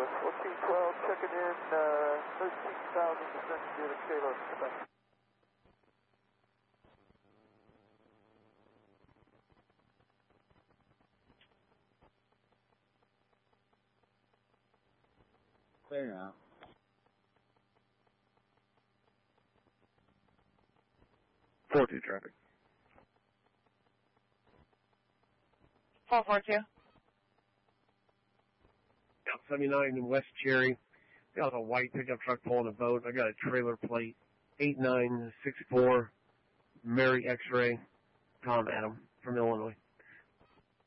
1412, checking in 13,000 descent to the Kayla, Quebec. Clear now. Forty traffic. 442. Out 79 in West Cherry. Got a white pickup truck pulling a boat. I got a trailer plate 8964 Mary X-ray. Tom Adam from Illinois.